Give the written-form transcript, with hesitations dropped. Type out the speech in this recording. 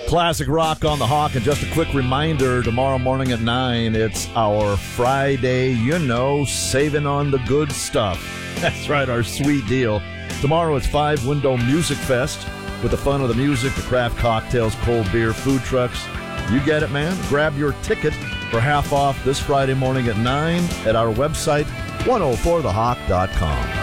Classic rock on the Hawk. And just a quick reminder, tomorrow morning at 9, it's our Friday, saving on the good stuff. That's right, our sweet deal. Tomorrow it's 5 Window Music Fest with the fun of the music, the craft cocktails, cold beer, food trucks. You get it, man. Grab your ticket for half off this Friday morning at 9 at our website, 104thehawk.com.